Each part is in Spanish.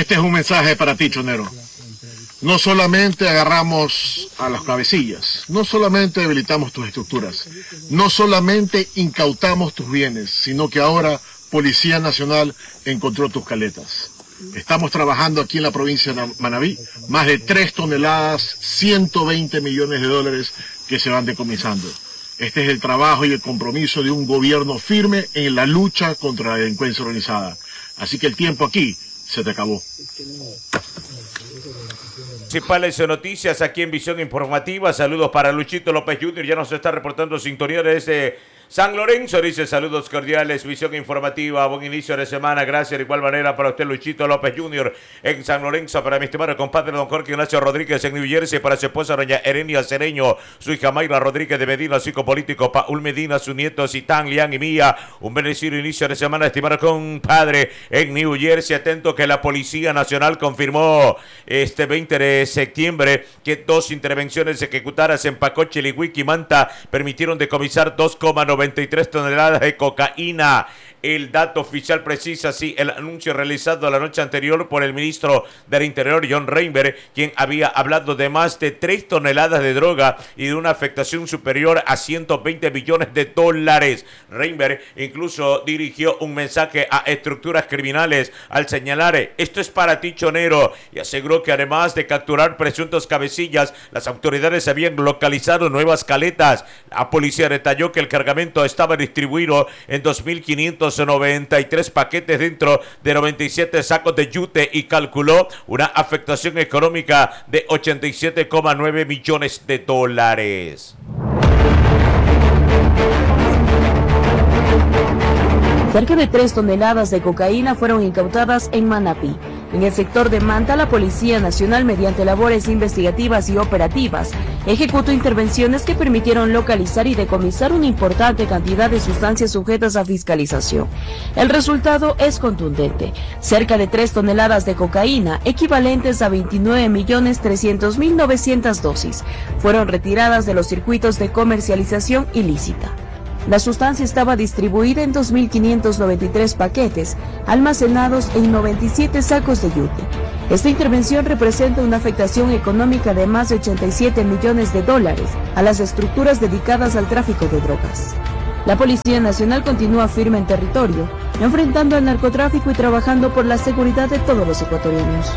Este es un mensaje para ti, chonero. No solamente agarramos a las cabecillas, no solamente debilitamos tus estructuras, no solamente incautamos tus bienes, sino que ahora Policía Nacional encontró tus caletas. Estamos trabajando aquí en la provincia de Manabí, más de 3 toneladas, 120 millones de dólares que se van decomisando. Este es el trabajo y el compromiso de un gobierno firme en la lucha contra la delincuencia organizada. Así que el tiempo aquí se te acabó. Principales noticias aquí en Visión Informativa. Saludos para Luchito López Jr. Ya nos está reportando sintonía desde San Lorenzo. Dice saludos cordiales, Visión Informativa. Buen inicio de semana. Gracias de igual manera para usted, Luchito López Jr. en San Lorenzo. Para mi estimado compadre don Jorge Ignacio Rodríguez en New Jersey. Para su esposa doña Erenia Cereño, su hija Mayra Rodríguez de Medina, su hijo político Paul Medina, su nieto Citán, Lian y Mía. Un bendecido inicio de semana, estimado compadre, en New Jersey. Atento que la Policía Nacional confirmó este 20 de septiembre que 2 intervenciones ejecutadas en Pacoche, Lihuiqui y Manta permitieron decomisar 2,93 toneladas de cocaína. El dato oficial precisa así el anuncio realizado la noche anterior por el ministro del Interior, John Reinberg, quien había hablado de más de 3 toneladas de droga y de una afectación superior a 120 millones de dólares. Reinberg incluso dirigió un mensaje a estructuras criminales al señalar: esto es para ti, chonero, y aseguró que además de capturar presuntos cabecillas, las autoridades habían localizado nuevas caletas. La policía detalló que el cargamento estaba distribuido en 2.593 paquetes dentro de 97 sacos de yute y calculó una afectación económica de 87,9 millones de dólares. Cerca de 3 toneladas de cocaína fueron incautadas en Manabí. En el sector de Manta, la Policía Nacional, mediante labores investigativas y operativas, ejecutó intervenciones que permitieron localizar y decomisar una importante cantidad de sustancias sujetas a fiscalización. El resultado es contundente. Cerca de 3 toneladas de cocaína, equivalentes a 29.300.900 dosis, fueron retiradas de los circuitos de comercialización ilícita. La sustancia estaba distribuida en 2.593 paquetes, almacenados en 97 sacos de yute. Esta intervención representa una afectación económica de más de 87 millones de dólares a las estructuras dedicadas al tráfico de drogas. La Policía Nacional continúa firme en territorio, enfrentando al narcotráfico y trabajando por la seguridad de todos los ecuatorianos.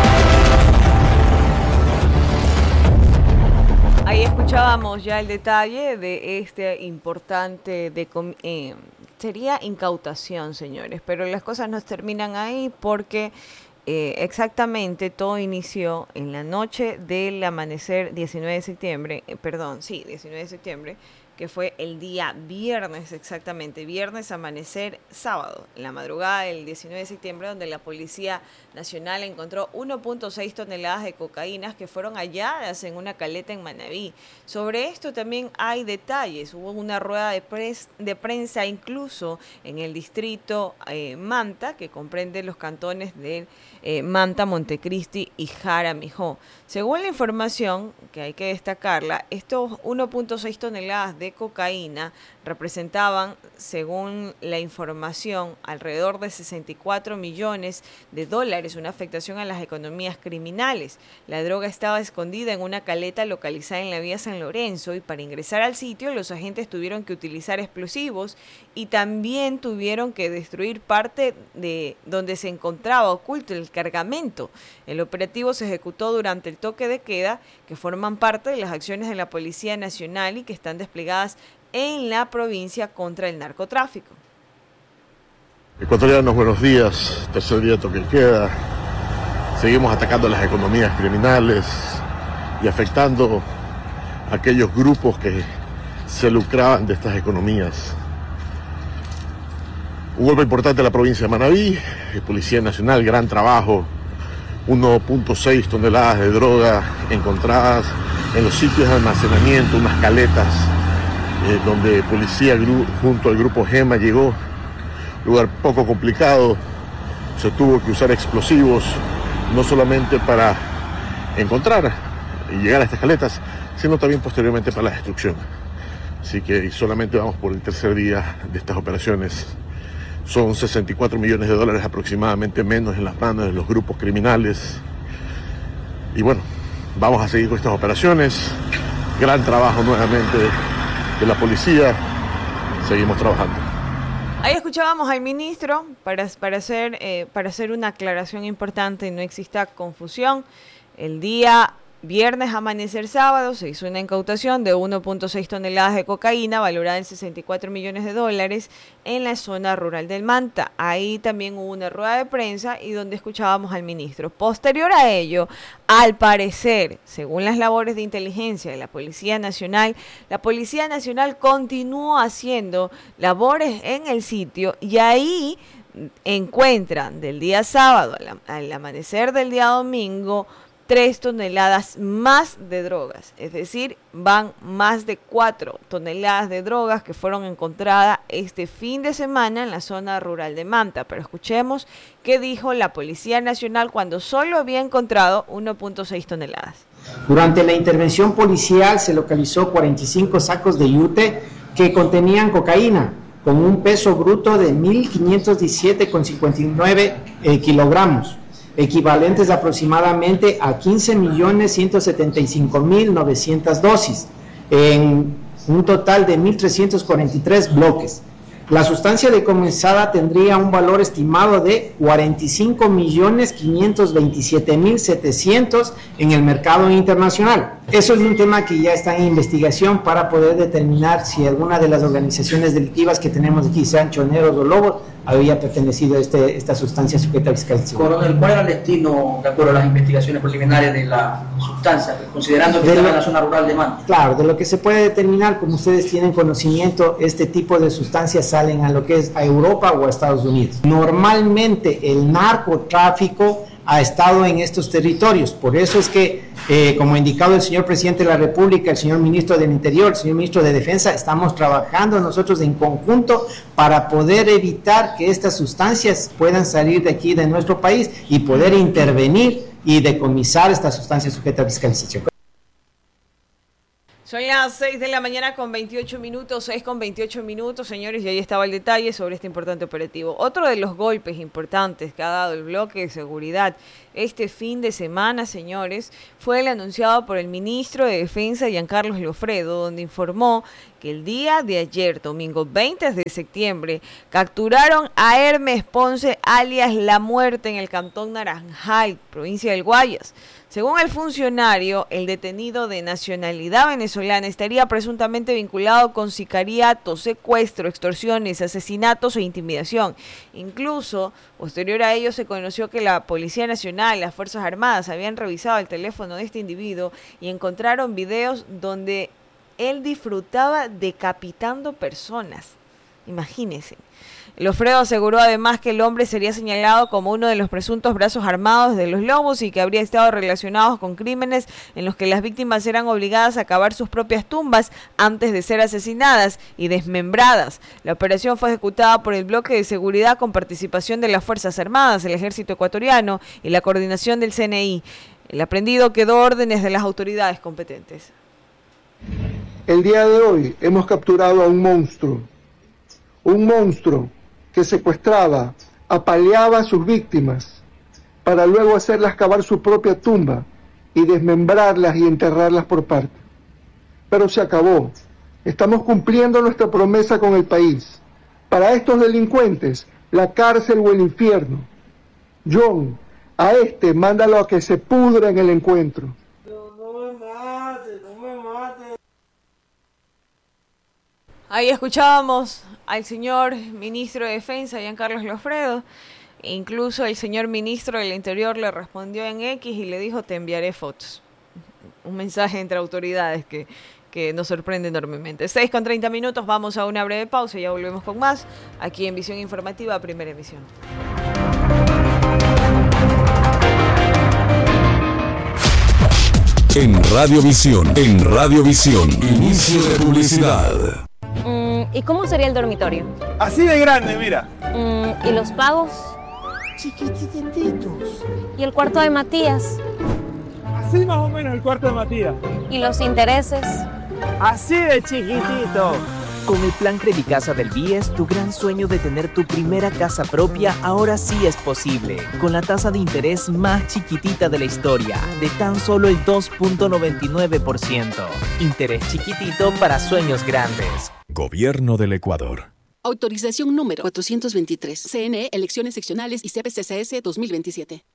Ahí escuchábamos ya el detalle de este importante, sería incautación, señores, pero las cosas no terminan ahí porque exactamente todo inició en la noche del amanecer 19 de septiembre, 19 de septiembre, que fue el día viernes, exactamente, viernes, amanecer, sábado, en la madrugada del 19 de septiembre, donde la Policía Nacional encontró 1.6 toneladas de cocaína que fueron halladas en una caleta en Manabí. Sobre esto también hay detalles. Hubo una rueda de prensa incluso en el distrito Manta, que comprende los cantones de Manta, Montecristi y Jaramijó. Según la información, que hay que destacarla, estos 1.6 toneladas de cocaína representaban, según la información, alrededor de 64 millones de dólares, una afectación a las economías criminales. La droga estaba escondida en una caleta localizada en la vía San Lorenzo y para ingresar al sitio los agentes tuvieron que utilizar explosivos y también tuvieron que destruir parte de donde se encontraba oculto el cargamento. El operativo se ejecutó durante el toque de queda, que forman parte de las acciones de la Policía Nacional y que están desplegadas en la provincia contra el narcotráfico. Ecuatorianos, buenos días. Tercer día de toque de queda. Seguimos atacando las economías criminales y afectando a aquellos grupos que se lucraban de estas economías. Un golpe importante en la provincia de Manabí, Policía Nacional, gran trabajo. 1.6 toneladas de droga encontradas en los sitios de almacenamiento, unas caletas donde policía junto al grupo GEMA llegó, lugar poco complicado, se tuvo que usar explosivos, no solamente para encontrar y llegar a estas caletas, sino también posteriormente para la destrucción. Así que solamente vamos por el tercer día de estas operaciones Son 64 millones de dólares aproximadamente menos en las manos de los grupos criminales. Y bueno, vamos a seguir con estas operaciones. Gran trabajo nuevamente de la policía. Seguimos trabajando. Ahí escuchábamos al ministro para hacer una aclaración importante y no exista confusión. El día viernes amanecer sábado se hizo una incautación de 1.6 toneladas de cocaína valorada en 64 millones de dólares en la zona rural del Manta. Ahí también hubo una rueda de prensa y donde escuchábamos al ministro. Posterior a ello, al parecer, según las labores de inteligencia de la Policía Nacional continuó haciendo labores en el sitio y ahí encuentran del día sábado al amanecer del día domingo 3 toneladas más de drogas, es decir, van más de 4 toneladas de drogas que fueron encontradas este fin de semana en la zona rural de Manta. Pero escuchemos qué dijo la Policía Nacional cuando solo había encontrado 1.6 toneladas. Durante la intervención policial se localizó 45 sacos de yute que contenían cocaína, con un peso bruto de 1.517,59 kilogramos. Equivalentes aproximadamente a 15.175.900 dosis, en un total de 1.343 bloques. La sustancia decomisada tendría un valor estimado de 45.527.700 en el mercado internacional. Eso es un tema que ya está en investigación para poder determinar si alguna de las organizaciones delictivas que tenemos aquí, sean choneros o lobos, había pertenecido a esta sustancia sujeta a fiscalización. Coronel, ¿cuál era el destino, de acuerdo a las investigaciones preliminares, de la sustancia, considerando que estaba en la zona rural de Manta? Claro, de lo que se puede determinar, como ustedes tienen conocimiento, este tipo de sustancias salen a lo que es a Europa o a Estados Unidos. Normalmente el narcotráfico ha estado en estos territorios, por eso es que, como ha indicado el señor Presidente de la República, el señor Ministro del Interior, el señor Ministro de Defensa, estamos trabajando nosotros en conjunto para poder evitar que estas sustancias puedan salir de aquí, de nuestro país, y poder intervenir y decomisar estas sustancias sujetas a fiscalización. Son las 6 de la mañana con 28 minutos, 6 con 28 minutos, señores, y ahí estaba el detalle sobre este importante operativo. Otro de los golpes importantes que ha dado el bloque de seguridad este fin de semana, señores, fue el anunciado por el ministro de Defensa, Giancarlo Loffredo, donde informó que el día de ayer, domingo 20 de septiembre, capturaron a Hermes Ponce, alias La Muerte, en el cantón Naranjal, provincia del Guayas. Según el funcionario, el detenido de nacionalidad venezolana estaría presuntamente vinculado con sicariato, secuestro, extorsiones, asesinatos e intimidación. Incluso, posterior a ello, se conoció que la Policía Nacional, las Fuerzas Armadas, habían revisado el teléfono de este individuo y encontraron videos donde él disfrutaba decapitando personas. Imagínense. Loffredo aseguró además que el hombre sería señalado como uno de los presuntos brazos armados de los Lobos y que habría estado relacionado con crímenes en los que las víctimas eran obligadas a cavar sus propias tumbas antes de ser asesinadas y desmembradas. La operación fue ejecutada por el bloque de seguridad con participación de las Fuerzas Armadas, el Ejército Ecuatoriano y la coordinación del CNI. El aprendido quedó a órdenes de las autoridades competentes. El día de hoy hemos capturado a un monstruo que secuestraba, apaleaba a sus víctimas para luego hacerlas cavar su propia tumba y desmembrarlas y enterrarlas por parte. Pero se acabó. Estamos cumpliendo nuestra promesa con el país. Para estos delincuentes, la cárcel o el infierno. John, a mándalo a que se pudra en el encuentro. No me mate. Ahí escuchábamos al señor ministro de Defensa, Giancarlo Loffredo. Incluso el señor ministro del Interior le respondió en X y le dijo: te enviaré fotos. Un mensaje entre autoridades que nos sorprende enormemente. 6 con 30 minutos, vamos a una breve pausa y ya volvemos con más aquí en Visión Informativa, primera emisión. En Radiovisión, inicio de publicidad. ¿Y cómo sería el dormitorio? Así de grande, mira. ¿Y los pagos? Chiquitititos. ¿Y el cuarto de Matías? Así más o menos el cuarto de Matías. ¿Y los intereses? Así de chiquitito. Con el plan Credicasa del BIES, tu gran sueño de tener tu primera casa propia ahora sí es posible, con la tasa de interés más chiquitita de la historia, de tan solo el 2.99%. Interés chiquitito para sueños grandes. Gobierno del Ecuador. Autorización número 423. CNE, Elecciones Seccionales y CPCCS 2027.